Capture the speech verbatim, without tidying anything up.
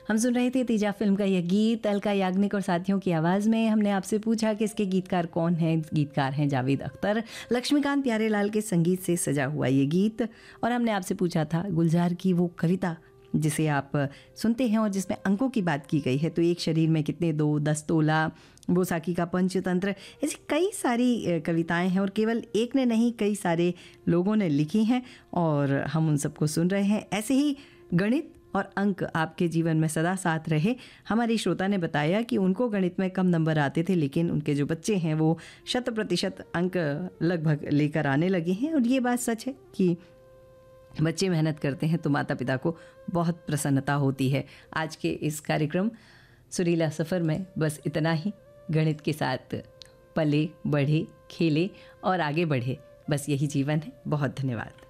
हम सुन रहे थे तेजा फिल्म का यह गीत अलका याग्निक और साथियों की आवाज़ में। हमने आपसे पूछा कि इसके गीतकार कौन हैं। गीतकार हैं जावेद अख्तर। लक्ष्मीकांत प्यारेलाल के संगीत से सजा हुआ ये गीत। और हमने आपसे पूछा था गुलजार की वो कविता जिसे आप सुनते हैं और जिसमें अंकों की बात की गई है, तो एक शरीर में कितने दो, दस तोला, बोसाकी का पंचतंत्र, ऐसी कई सारी कविताएं हैं और केवल एक ने नहीं कई सारे लोगों ने लिखी हैं और हम उन सबको सुन रहे हैं। ऐसे ही गणित और अंक आपके जीवन में सदा साथ रहे। हमारी श्रोता ने बताया कि उनको गणित में कम नंबर आते थे, लेकिन उनके जो बच्चे हैं वो शत प्रतिशत अंक लगभग लेकर आने लगे हैं। और ये बात सच है कि बच्चे मेहनत करते हैं तो माता पिता को बहुत प्रसन्नता होती है। आज के इस कार्यक्रम सुरीला सफ़र में बस इतना ही। गणित के साथ पले, बढ़े, खेले और आगे बढ़े, बस यही जीवन है। बहुत धन्यवाद।